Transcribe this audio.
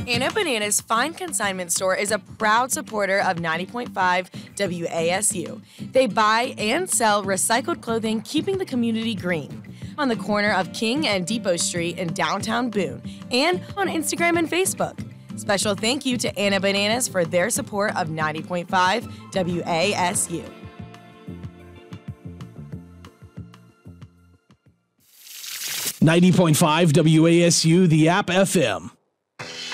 Anna Bananas Fine Consignment Store is a proud supporter of 90.5 WASU. They buy and sell recycled clothing, keeping the community green. On the corner of King and Depot Street in downtown Boone, and on Instagram and Facebook. Special thank you to Anna Bananas for their support of 90.5 WASU. 90.5 WASU, the app FM.